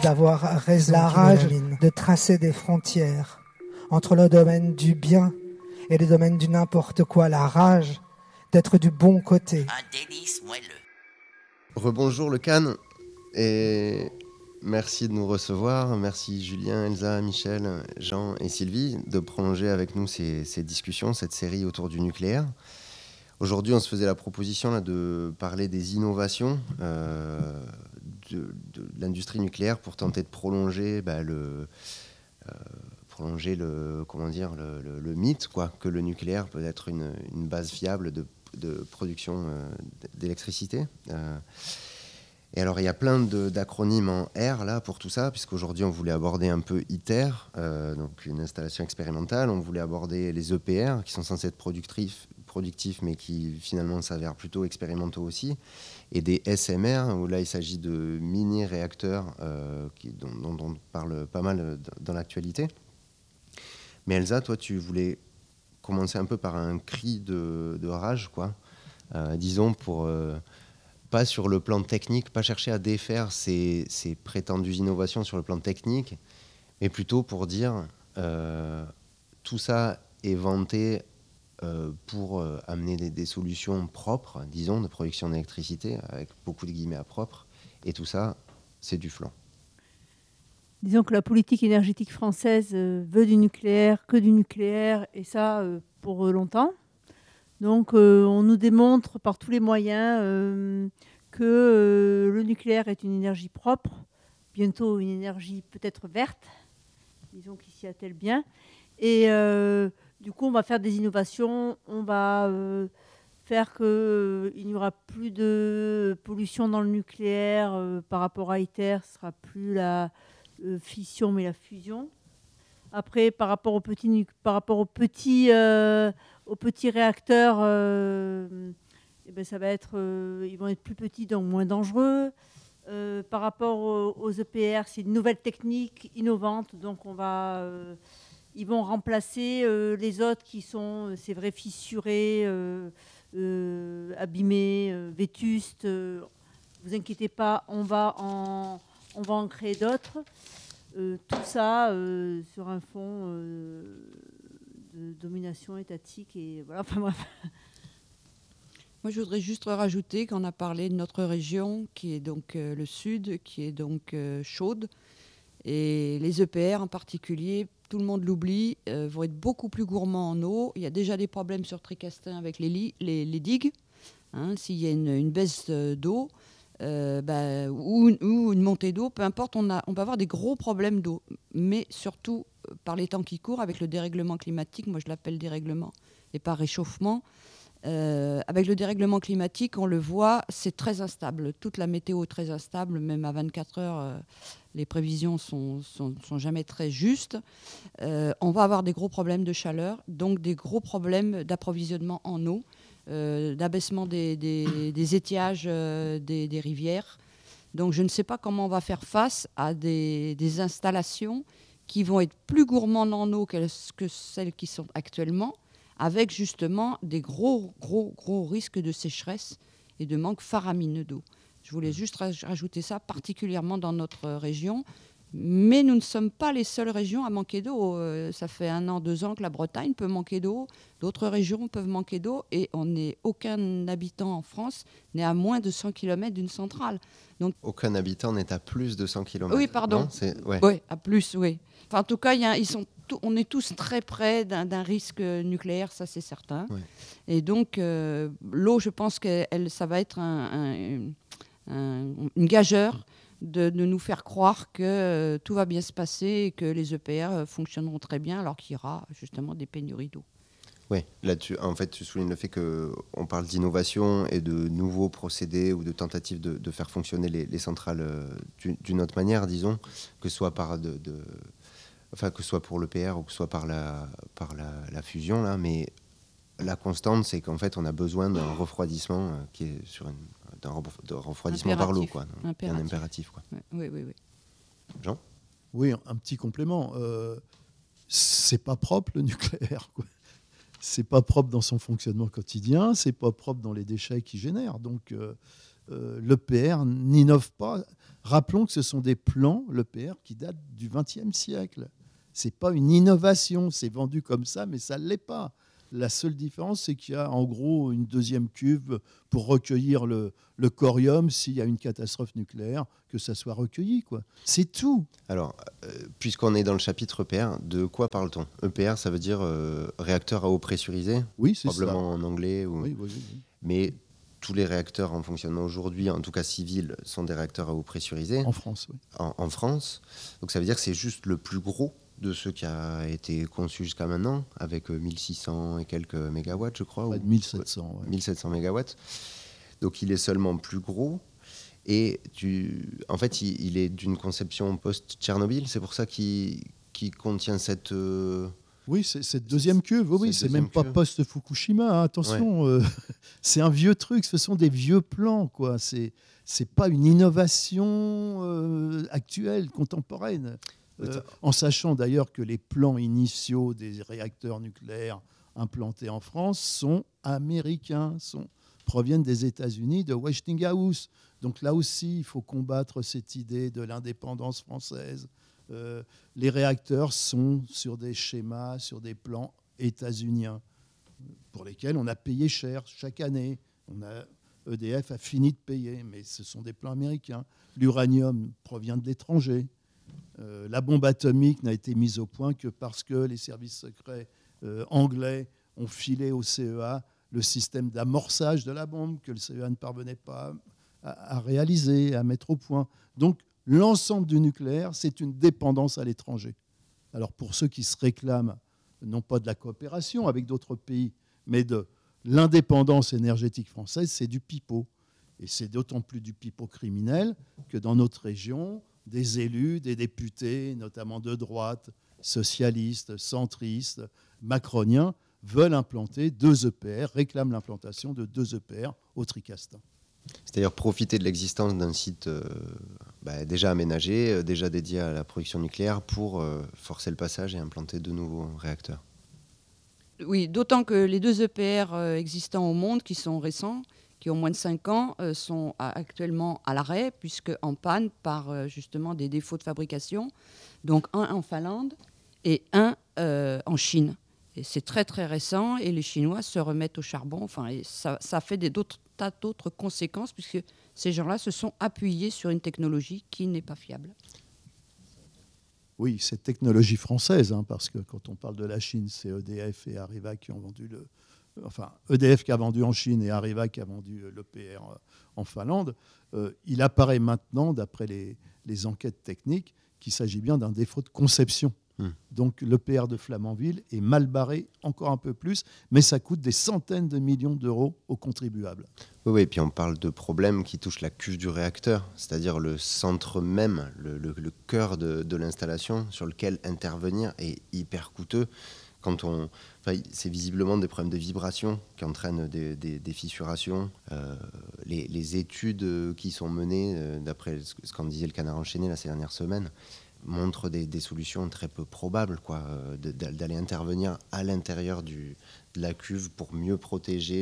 d'avoir raison, la rage de tracer des frontières entre le domaine du bien et le domaine du n'importe quoi, la rage d'être du bon côté. Un délice moelleux. Rebonjour le Cannes, et merci de nous recevoir. Merci Julien, Elsa, Michel, Jean et Sylvie de prolonger avec nous ces discussions, cette série autour du nucléaire. Aujourd'hui, on se faisait la proposition là, de parler des innovations de l'industrie nucléaire pour tenter de prolonger le mythe, quoi, que le nucléaire peut être une base fiable de production d'électricité. Et alors, il y a plein d'acronymes en R là, pour tout ça, puisqu'aujourd'hui, on voulait aborder un peu ITER, donc une installation expérimentale. On voulait aborder les EPR, qui sont censés être productifs, mais qui finalement s'avèrent plutôt expérimentaux aussi. Et des SMR, où là, il s'agit de mini-réacteurs dont on parle pas mal dans l'actualité. Mais Elsa, toi, tu voulais commencer un peu par un cri de rage, quoi. Disons, pour... pas sur le plan technique, pas chercher à défaire ces prétendues innovations sur le plan technique, mais plutôt pour dire tout ça est vanté pour amener des solutions propres, disons, de production d'électricité, avec beaucoup de guillemets à propre, et tout ça, c'est du flan. Disons que la politique énergétique française veut du nucléaire, que du nucléaire, et ça pour longtemps. Donc on nous démontre par tous les moyens que le nucléaire est une énergie propre, bientôt une énergie peut-être verte, disons qu'ici a-t-elle bien. Et du coup, on va faire des innovations, on va faire qu'il n'y aura plus de pollution dans le nucléaire par rapport à ITER, ce ne sera plus la fission mais la fusion. Après, par rapport aux petits réacteurs, ça va être, ils vont être plus petits, donc moins dangereux. Par rapport aux EPR, c'est une nouvelle technique innovante, donc ils vont remplacer les autres qui sont, c'est vrai, fissurés, abîmés, vétustes. Vous inquiétez pas, on va en créer d'autres. Tout ça sur un fond de domination étatique et voilà. Enfin bref. Moi, je voudrais juste rajouter qu'on a parlé de notre région, qui est donc le sud, qui est donc chaude, et les EPR en particulier. Tout le monde l'oublie, vont être beaucoup plus gourmands en eau. Il y a déjà des problèmes sur Tricastin avec les digues. S'il y a une baisse d'eau. Ou une montée d'eau, peu importe, on va avoir des gros problèmes d'eau. Mais surtout, par les temps qui courent, avec le dérèglement climatique, moi je l'appelle dérèglement et pas réchauffement, avec le dérèglement climatique, on le voit, c'est très instable. Toute la météo est très instable, même à 24 heures, les prévisions sont jamais très justes. On va avoir des gros problèmes de chaleur, donc des gros problèmes d'approvisionnement en eau. D'abaissement des étiages des rivières. Donc je ne sais pas comment on va faire face à des installations qui vont être plus gourmandes en eau que celles qui sont actuellement, avec justement des gros risques de sécheresse et de manque faramineux d'eau. Je voulais juste rajouter ça, particulièrement dans notre région. Mais nous ne sommes pas les seules régions à manquer d'eau. Ça fait 1 an, 2 ans que la Bretagne peut manquer d'eau. D'autres régions peuvent manquer d'eau. Et aucun habitant en France n'est à moins de 100 km d'une centrale. Donc, aucun habitant n'est à plus de 100 km. Oui, pardon. Oui, à plus, oui. Enfin, en tout cas, on est tous très près d'un risque nucléaire, ça c'est certain. Oui. Et donc, l'eau, je pense que ça va être une gageure de nous faire croire que tout va bien se passer et que les EPR fonctionneront très bien alors qu'il y aura justement des pénuries d'eau. Oui, là-dessus, en fait, tu soulignes le fait qu'on parle d'innovation et de nouveaux procédés ou de tentatives de faire fonctionner les centrales d'une autre manière, disons, que ce soit que ce soit pour l'EPR ou que ce soit par la fusion, là, mais la constante, c'est qu'en fait, on a besoin d'un refroidissement qui est d'un refroidissement impératif. par l'eau, quoi. Un impératif, quoi. Oui. Jean ? Oui, un petit complément. C'est pas propre le nucléaire, quoi. C'est pas propre dans son fonctionnement quotidien, c'est pas propre dans les déchets qu'il génère. Donc l'EPR n'innove pas. Rappelons que ce sont des plans, l'EPR, qui datent du XXe siècle. Ce n'est pas une innovation, c'est vendu comme ça, mais ça ne l'est pas. La seule différence, c'est qu'il y a en gros une deuxième cuve pour recueillir le corium s'il y a une catastrophe nucléaire, que ça soit recueilli, quoi. C'est tout. Alors, puisqu'on est dans le chapitre EPR, de quoi parle-t-on? EPR, ça veut dire réacteur à eau pressurisée? Oui, c'est probablement ça. En anglais. Oui. Mais tous les réacteurs en fonctionnement aujourd'hui, en tout cas civils, sont des réacteurs à eau pressurisée. En France, oui. En France. Donc ça veut dire que c'est juste le plus gros de ceux qui a été conçu jusqu'à maintenant, avec 1600 et quelques mégawatts, je crois. Pas de 1700. Ouais. 1700 mégawatts. Donc il est seulement plus gros. Et en fait, il est d'une conception post-Tchernobyl. C'est pour ça qu'il contient cette... Oui, c'est cette deuxième cuve. Oui, c'est même pas post-Fukushima. Hein, attention, ouais. C'est un vieux truc. Ce sont des vieux plans, quoi. C'est pas une innovation actuelle, contemporaine. En sachant d'ailleurs que les plans initiaux des réacteurs nucléaires implantés en France sont américains, proviennent des États-Unis, de Westinghouse. Donc là aussi, il faut combattre cette idée de l'indépendance française. Les réacteurs sont sur des schémas, sur des plans états-uniens, pour lesquels on a payé cher chaque année. EDF a fini de payer, mais ce sont des plans américains. L'uranium provient de l'étranger. La bombe atomique n'a été mise au point que parce que les services secrets anglais ont filé au CEA le système d'amorçage de la bombe que le CEA ne parvenait pas à réaliser, à mettre au point. Donc, l'ensemble du nucléaire, c'est une dépendance à l'étranger. Alors, pour ceux qui se réclament, non pas de la coopération avec d'autres pays, mais de l'indépendance énergétique française, c'est du pipeau. Et c'est d'autant plus du pipeau criminel que dans notre région, des élus, des députés, notamment de droite, socialistes, centristes, macroniens, veulent implanter 2 EPR, réclament l'implantation de 2 EPR au Tricastin. C'est-à-dire profiter de l'existence d'un site déjà aménagé, déjà dédié à la production nucléaire pour forcer le passage et implanter de nouveaux réacteurs. Oui, d'autant que les 2 EPR existants au monde, qui sont récents, qui ont moins de 5 ans, sont actuellement à l'arrêt, puisque en panne par justement des défauts de fabrication. Donc un en Finlande et un en Chine. Et c'est très très récent, et les Chinois se remettent au charbon. Enfin, et ça fait tas d'autres conséquences, puisque ces gens-là se sont appuyés sur une technologie qui n'est pas fiable. Oui, c'est technologie française, hein, parce que quand on parle de la Chine, c'est EDF et Areva qui ont vendu EDF qui a vendu en Chine et Areva qui a vendu l'EPR en Finlande. Il apparaît maintenant, d'après les enquêtes techniques, qu'il s'agit bien d'un défaut de conception. Donc l'EPR de Flamanville est mal barré encore un peu plus, mais ça coûte des centaines de millions d'euros aux contribuables. Oui, et puis on parle de problèmes qui touchent la cuve du réacteur, c'est-à-dire le centre même, le cœur de l'installation, sur lequel intervenir est hyper coûteux. C'est visiblement des problèmes de vibration qui entraînent des fissurations. Les études qui sont menées, d'après ce qu'en disait le Canard enchaîné ces dernières semaines, montrent des solutions très peu probables, d'aller intervenir à l'intérieur de la cuve pour mieux protéger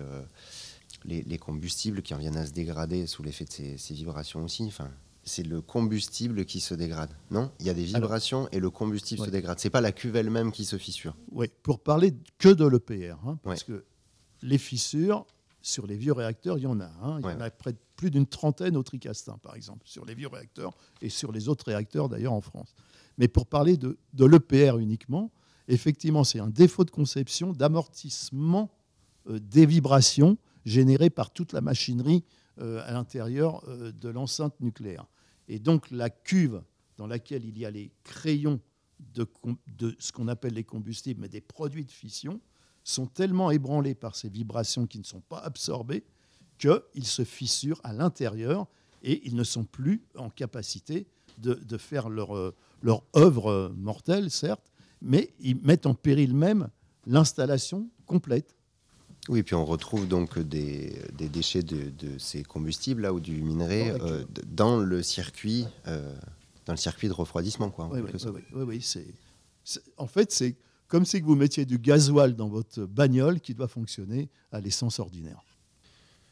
les combustibles qui en viennent à se dégrader sous l'effet de ces vibrations aussi. Enfin, c'est le combustible qui se dégrade, non? Il y a des vibrations et le combustible se dégrade. C'est pas la cuve elle-même qui se fissure. Oui, pour parler que de l'EPR, parce que les fissures, sur les vieux réacteurs, il y en a. Il y en a plus d'une trentaine au Tricastin, par exemple, sur les vieux réacteurs et sur les autres réacteurs, d'ailleurs, en France. Mais pour parler de l'EPR uniquement, effectivement, c'est un défaut de conception, d'amortissement des vibrations générées par toute la machinerie à l'intérieur de l'enceinte nucléaire. Et donc, la cuve dans laquelle il y a les crayons de ce qu'on appelle les combustibles, mais des produits de fission, sont tellement ébranlés par ces vibrations qui ne sont pas absorbées qu'ils se fissurent à l'intérieur et ils ne sont plus en capacité de faire leur œuvre mortelle, certes, mais ils mettent en péril même l'installation complète. Oui, puis on retrouve donc des déchets de ces combustibles là, ou du minerai dans le circuit de refroidissement. Oui. En fait, c'est comme si vous mettiez du gasoil dans votre bagnole qui doit fonctionner à l'essence ordinaire.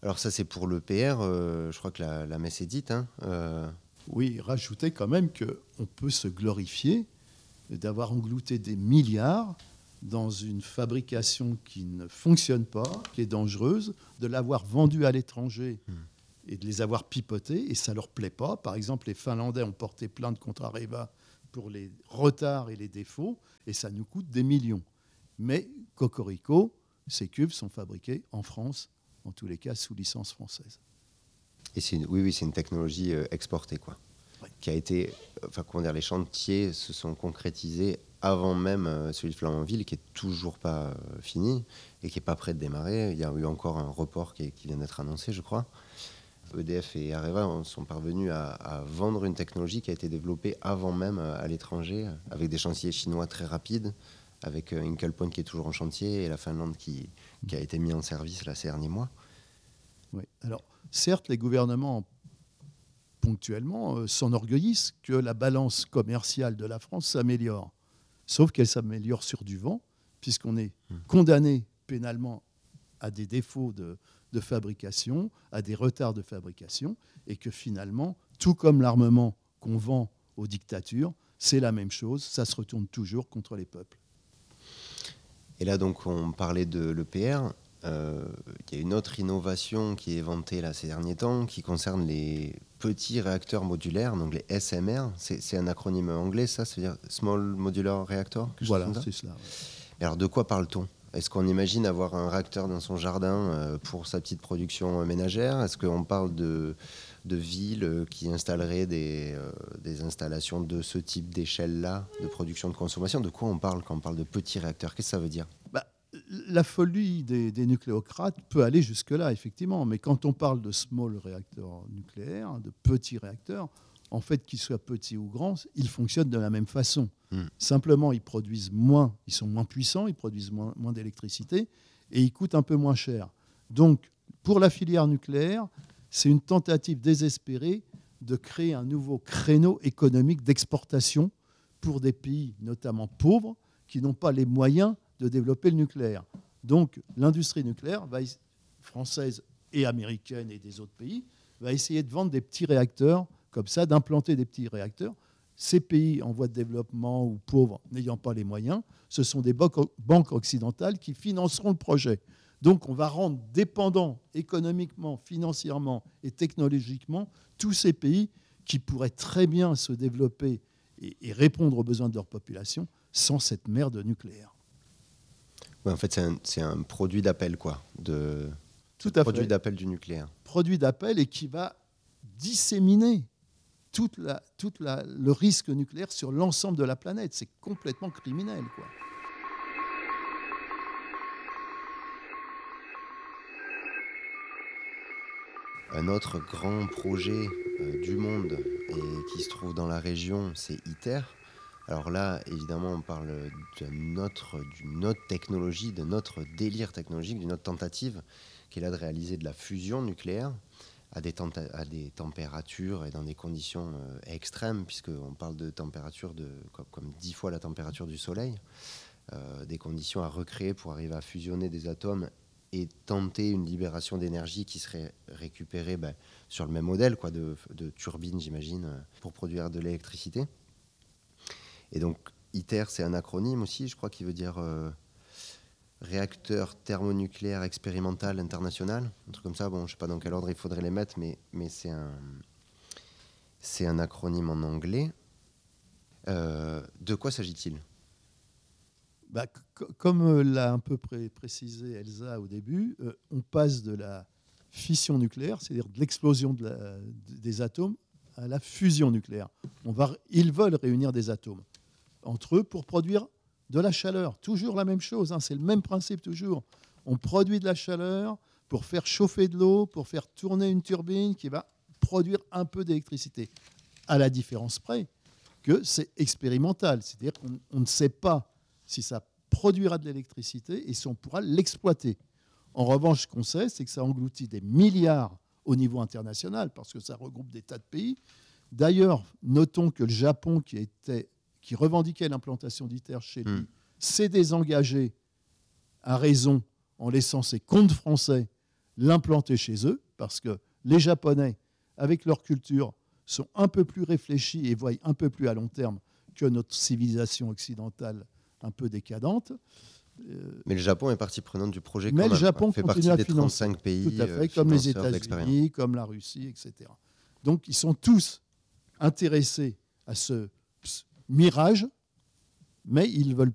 Alors ça, c'est pour l'EPR. Je crois que la messe est dite. Hein. Oui, rajouter quand même qu'on peut se glorifier d'avoir englouté des milliards dans une fabrication qui ne fonctionne pas, qui est dangereuse, de l'avoir vendue à l'étranger et de les avoir pipotés, et ça ne leur plaît pas. Par exemple, les Finlandais ont porté plainte contre Areva pour les retards et les défauts, et ça nous coûte des millions. Mais, cocorico, ces cuves sont fabriquées en France, en tous les cas sous licence française. Et c'est une technologie exportée, quoi. Oui. Qui a été, les chantiers se sont concrétisés avant même celui de Flamanville, qui est toujours pas fini et qui est pas prêt de démarrer. Il y a eu encore un report qui vient d'être annoncé, je crois. EDF et Areva sont parvenus à vendre une technologie qui a été développée avant même à l'étranger, avec des chantiers chinois très rapides, avec Hinkley Point qui est toujours en chantier et la Finlande qui a été mis en service là, ces derniers mois. Oui. Alors, certes, les gouvernements, ponctuellement, s'enorgueillissent que la balance commerciale de la France s'améliore. Sauf qu'elle s'améliore sur du vent, puisqu'on est condamné pénalement à des défauts de fabrication, à des retards de fabrication, et que finalement, tout comme l'armement qu'on vend aux dictatures, c'est la même chose, ça se retourne toujours contre les peuples. Et là, donc, on parlait de l'EPR. Il y a une autre innovation qui est vantée là, ces derniers temps, qui concerne les petits réacteurs modulaires, donc les SMR. C'est un acronyme anglais, ça veut dire Small Modular Reactor. Voilà, c'est cela. Ouais. Alors, de quoi parle-t-on ? Est-ce qu'on imagine avoir un réacteur dans son jardin pour sa petite production ménagère ? Est-ce qu'on parle de villes qui installeraient des installations de ce type d'échelle-là, de production de consommation ? De quoi on parle quand on parle de petits réacteurs ? Qu'est-ce que ça veut dire ? La folie des nucléocrates peut aller jusque-là, effectivement. Mais quand on parle de small réacteurs nucléaires, de petits réacteurs, en fait, qu'ils soient petits ou grands, ils fonctionnent de la même façon. Simplement, ils produisent moins, ils sont moins puissants, ils produisent moins d'électricité et ils coûtent un peu moins cher. Donc, pour la filière nucléaire, c'est une tentative désespérée de créer un nouveau créneau économique d'exportation pour des pays, notamment pauvres, qui n'ont pas les moyens de développer le nucléaire. Donc, l'industrie nucléaire, française et américaine et des autres pays, va essayer de vendre des petits réacteurs, comme ça, d'implanter des petits réacteurs. Ces pays en voie de développement ou pauvres, n'ayant pas les moyens, ce sont des banques occidentales qui financeront le projet. Donc, on va rendre dépendants économiquement, financièrement et technologiquement tous ces pays qui pourraient très bien se développer et répondre aux besoins de leur population sans cette merde nucléaire. Ouais, en fait, c'est un produit d'appel, quoi. Tout à produit fait. d'appel du nucléaire. Produit d'appel et qui va disséminer tout le risque nucléaire sur l'ensemble de la planète. C'est complètement criminel, quoi. Un autre grand projet du monde et qui se trouve dans la région, c'est ITER. Alors là, évidemment, on parle d'une autre technologie, de notre délire technologique, d'une autre tentative qui est là de réaliser de la fusion nucléaire à des températures et dans des conditions extrêmes, puisqu'on parle de températures comme 10 fois la température du Soleil, des conditions à recréer pour arriver à fusionner des atomes et tenter une libération d'énergie qui serait récupérée sur le même modèle, quoi, de turbine, j'imagine, pour produire de l'électricité. Et donc, ITER, c'est un acronyme aussi, je crois, qui veut dire réacteur thermonucléaire expérimental international, un truc comme ça. Bon, je ne sais pas dans quel ordre il faudrait les mettre, mais c'est un acronyme en anglais. De quoi s'agit-il ? Comme l'a un peu précisé Elsa au début, on passe de la fission nucléaire, c'est-à-dire de l'explosion des atomes, à la fusion nucléaire. Ils veulent réunir des atomes entre eux pour produire de la chaleur. Toujours la même chose, hein, c'est le même principe toujours. On produit de la chaleur pour faire chauffer de l'eau, pour faire tourner une turbine qui va produire un peu d'électricité. À la différence près que c'est expérimental, c'est-à-dire qu'on ne sait pas si ça produira de l'électricité et si on pourra l'exploiter. En revanche, ce qu'on sait, c'est que ça engloutit des milliards au niveau international, parce que ça regroupe des tas de pays. D'ailleurs, notons que le Japon, qui revendiquait l'implantation d'ITER chez lui, s'est désengagé à raison en laissant ses comptes français l'implanter chez eux, parce que les Japonais, avec leur culture, sont un peu plus réfléchis et voient un peu plus à long terme que notre civilisation occidentale un peu décadente. Mais le Japon est partie prenante du projet quand Mais même. le Japon fait continue partie à des financer. 35 pays Tout à fait, comme les financeurs États-Unis, comme la Russie, etc. Donc, ils sont tous intéressés à ce mirage, mais ils ne veulent